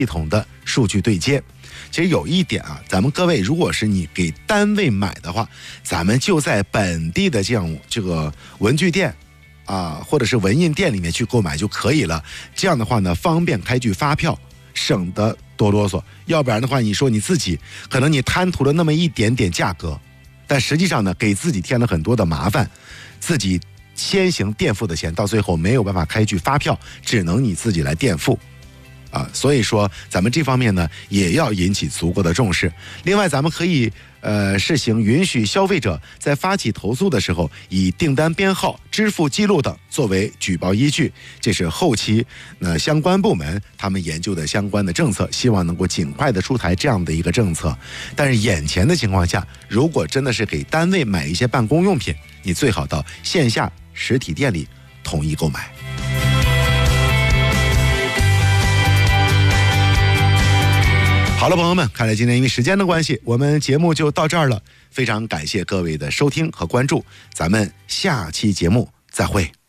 系统的数据对接。其实有一点啊，咱们各位，如果是你给单位买的话，咱们就在本地的这个文具店啊，或者是文印店里面去购买就可以了。这样的话呢，方便开具发票，省得多啰嗦。要不然的话，你说你自己可能你贪图了那么一点点价格，但实际上呢，给自己添了很多的麻烦，自己先行垫付的钱，到最后没有办法开具发票，只能你自己来垫付。所以说咱们这方面呢也要引起足够的重视。另外，咱们可以试行允许消费者在发起投诉的时候，以订单编号、支付记录等作为举报依据。这是后期相关部门他们研究的相关的政策，希望能够尽快的出台这样的一个政策。但是眼前的情况下，如果真的是给单位买一些办公用品，你最好到线下实体店里统一购买。好了，朋友们，看来今天因为时间的关系，我们节目就到这儿了。非常感谢各位的收听和关注，咱们下期节目再会。